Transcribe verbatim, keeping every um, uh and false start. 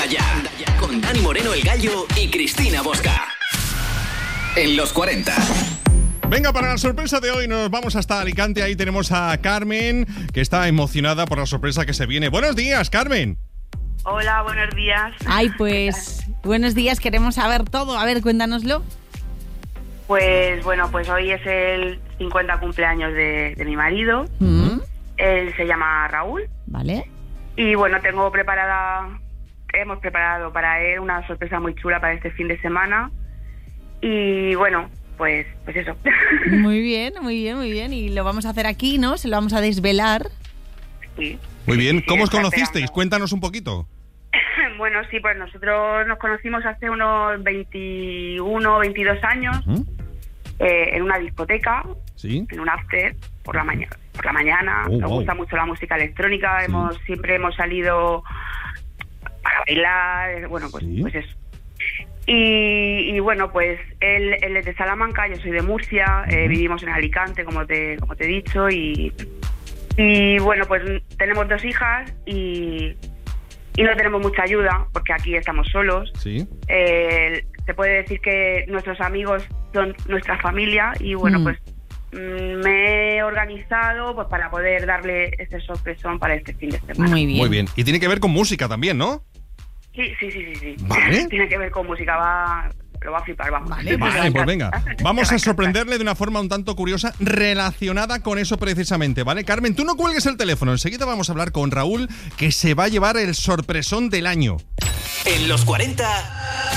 Anda ya, con Dani Moreno el Gallo y Cristina Bosca. En los cuarenta. Venga, para la sorpresa de hoy nos vamos hasta Alicante. Ahí tenemos a Carmen, que está emocionada por la sorpresa que se viene. Buenos días, Carmen. Hola, buenos días. Ay, pues, buenos días, queremos saber todo. A ver, cuéntanoslo. Pues bueno, pues hoy es el cincuenta cumpleaños de, de mi marido. Mm. Él se llama Raúl. Vale. Y bueno, tengo preparada, hemos preparado para él una sorpresa muy chula para este fin de semana. Y bueno, pues, pues eso. Muy bien, muy bien, muy bien. Y lo vamos a hacer aquí, ¿no? Se lo vamos a desvelar. Sí. Muy bien. Sí, ¿Cómo os está conocisteis? esperando. Cuéntanos un poquito. Bueno, sí, pues nosotros nos conocimos hace unos veintiuno, veintidós años. ¿Mm? eh, en una discoteca, Sí. en un after, por la mañana. Por la mañana. Oh, Nos wow. gusta mucho la música electrónica. Sí. Hemos siempre hemos salido para bailar. Bueno, pues, Sí. pues eso. Y, y bueno, pues él, él es de Salamanca, yo soy de Murcia, eh, vivimos en Alicante, como te, como te he dicho, y, y bueno, pues tenemos dos hijas y, y no tenemos mucha ayuda, porque aquí estamos solos. Sí. Eh, se puede decir que nuestros amigos son nuestra familia y bueno, Mm. pues mm, me he organizado pues para poder darle este sorpresón para este fin de semana. Muy bien. Muy bien. Y tiene que ver con música también, ¿no? Sí, sí, sí, sí, sí. Vale. Tiene que ver con música, va, lo va a flipar, vamos. Vale, Vale, pues venga. Vamos Te va a sorprenderle de una forma un tanto curiosa relacionada con eso precisamente, ¿vale? Carmen, tú no cuelgues el teléfono. Enseguida vamos a hablar con Raúl, que se va a llevar el sorpresón del año. En los cuarenta,